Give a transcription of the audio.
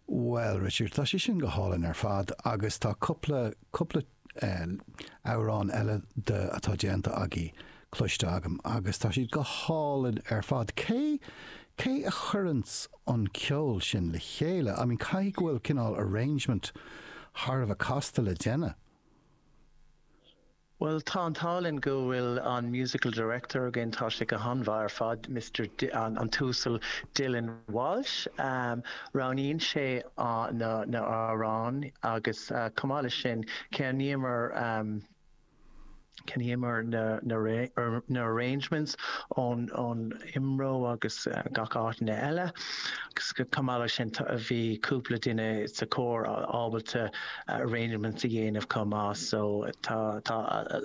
Well, Richard, tá sé sin go hálan ar fad agus tá cúpla árán eile de atá déanta agé cloiste agam agus tá siad go hálan ar fad. Cé a churrans an ceol sin le chéile? I mean, cai bhfuil cinál arrangement Harv a costa le déine? Well, tá an tálinn go bhfuil an musical director again tá sé go hanmhar fad Mr. an túsal Dylan Walsh. Ráníonn sé na árán agus cumála sin ceanníomar na arrangements on Imro agus gach na eile agus go cumála sin bhí cúpla duine sa cór ábalta arrangements a dhéanamh comá, so tá